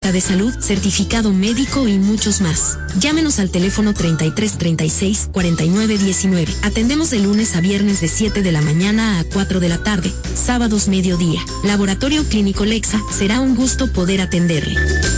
carta de salud, certificado médico y muchos más. Llámenos al teléfono 33 36 49 19. Atendemos de lunes a viernes de 7 de la mañana a 4 de la tarde, sábados mediodía. Laboratorio Clínico Lexa, será un gusto poder atenderle.